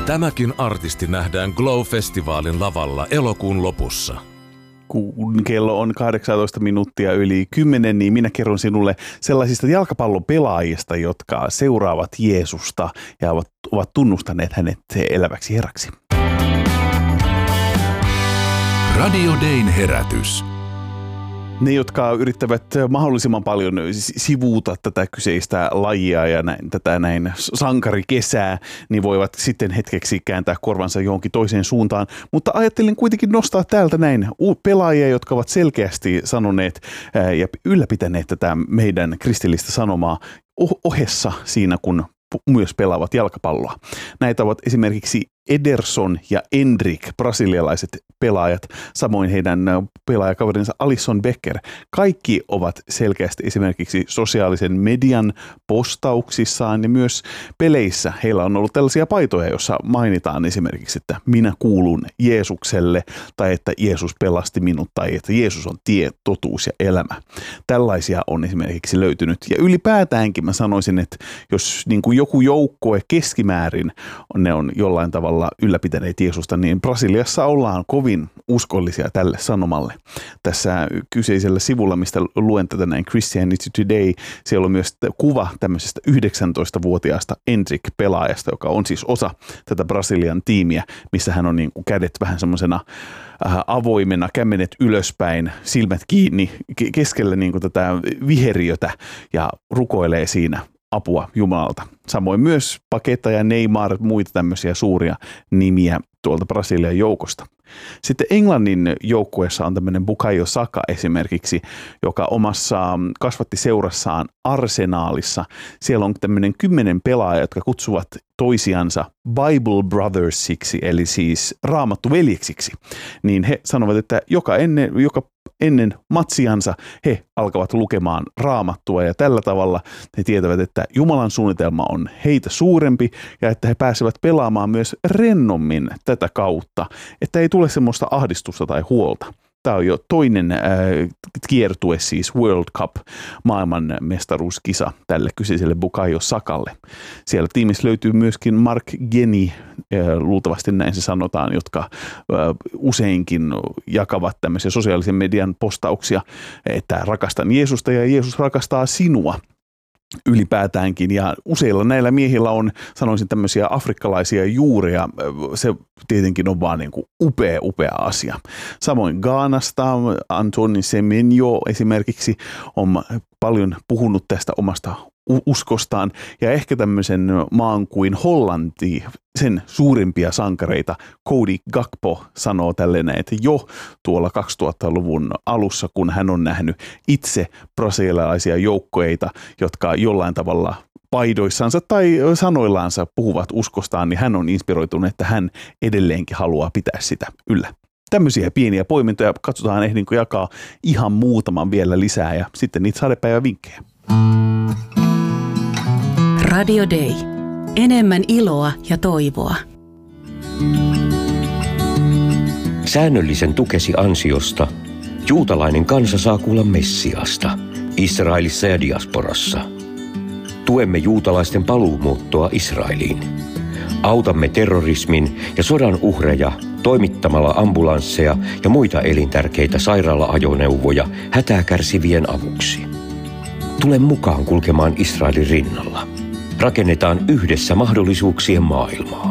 Tämäkin artisti nähdään Glow-festivaalin lavalla elokuun lopussa. Kun kello on 18 minuuttia yli 10, niin minä kerron sinulle sellaisista jalkapallopelaajista, jotka seuraavat Jeesusta ja ovat tunnustaneet hänet eläväksi herraksi. Radio Dayn herätys. Ne, jotka yrittävät mahdollisimman paljon sivuuta tätä kyseistä lajia ja tätä sankarikesää, niin voivat sitten hetkeksi kääntää korvansa johonkin toiseen suuntaan. Mutta ajattelin kuitenkin nostaa täältä näin pelaajia, jotka ovat selkeästi sanoneet ja ylläpitäneet tätä meidän kristillistä sanomaa ohessa siinä, kun myös pelaavat jalkapalloa. Näitä ovat esimerkiksi Ederson ja Endrick, brasilialaiset pelaajat, samoin heidän pelaajakaverinsa Alisson Becker. Kaikki ovat selkeästi esimerkiksi sosiaalisen median postauksissaan ja myös peleissä. Heillä on ollut tällaisia paitoja, joissa mainitaan esimerkiksi, että minä kuulun Jeesukselle, tai että Jeesus pelasti minut, tai että Jeesus on tie, totuus ja elämä. Tällaisia on esimerkiksi löytynyt. Ja ylipäätäänkin mä sanoisin, että jos niin kuin joku joukkue keskimäärin ne on jollain tavalla ylläpitäneet Jeesusta, niin Brasiliassa ollaan kovin uskollisia tälle sanomalle. Tässä kyseisellä sivulla, mistä luen tätä näin Christianity Today, siellä on myös kuva tämmöisestä 19-vuotiaasta Endrick-pelaajasta, joka on siis osa tätä Brasilian tiimiä, missä hän on niin kuin kädet vähän semmoisena avoimena, kämmenet ylöspäin, silmät kiinni keskellä niin kuin tätä viheriötä ja rukoilee siinä apua Jumalalta. Samoin myös Paqueta ja Neymar, muita tämmöisiä suuria nimiä tuolta Brasilian joukosta. Sitten Englannin joukkueessa on tämmöinen Bukayo Saka esimerkiksi, joka omassa kasvattiseurassaan Arsenaalissa. Siellä on tämmöinen 10 pelaajaa, jotka kutsuvat toisiansa Bible Brothersiksi, eli siis raamattuveljeksiksi. Niin he sanovat, että joka ennen matsiansa he alkavat lukemaan raamattua ja tällä tavalla he tietävät, että Jumalan suunnitelma on heitä suurempi ja että he pääsevät pelaamaan myös rennommin tätä kautta, että ei tule semmoista ahdistusta tai huolta. Tämä on jo toinen kiertue, siis World Cup, maailman mestaruuskisa tälle kyseiselle Bukayo Sakalle. Siellä tiimissä löytyy myöskin Mark Geni, luultavasti näin se sanotaan, jotka useinkin jakavat tämmöisiä sosiaalisen median postauksia, että rakastan Jeesusta ja Jeesus rakastaa sinua. Ylipäätäänkin, ja useilla näillä miehillä on, sanoisin, tämmöisiä afrikkalaisia juureja. Se tietenkin on vaan niin kuin upea asia. Samoin Ghanasta Antoine Semenyo esimerkiksi on paljon puhunut tästä omasta uskostaan, ja ehkä tämmöisen maan kuin Hollanti, sen suurimpia sankareita, Cody Gakpo sanoo tälleen, että jo tuolla 2000-luvun alussa, kun hän on nähnyt itse brasilialaisia joukkoita, jotka jollain tavalla paidoissansa tai sanoillaansa puhuvat uskostaan, niin hän on inspiroitunut, että hän edelleenkin haluaa pitää sitä yllä. Tämmöisiä pieniä poimintoja, katsotaan ehdinko jakaa ihan muutaman vielä lisää ja sitten niitä sadepäivävinkkejä. Radio Day. Enemmän iloa ja toivoa. Säännöllisen tukesi ansiosta juutalainen kansa saa kuulla Messiasta Israelissa ja diasporassa. Tuemme juutalaisten paluumuuttoa Israeliin. Autamme terrorismin ja sodan uhreja toimittamalla ambulansseja ja muita elintärkeitä sairaala-ajoneuvoja hätää kärsivien avuksi. Tule mukaan kulkemaan Israelin rinnalla. Rakennetaan yhdessä mahdollisuuksien maailmaa.